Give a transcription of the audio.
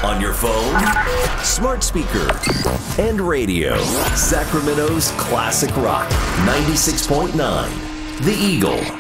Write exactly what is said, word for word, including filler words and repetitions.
On your phone, smart speaker, and radio. Sacramento's classic rock, ninety-six point nine. The Eagle.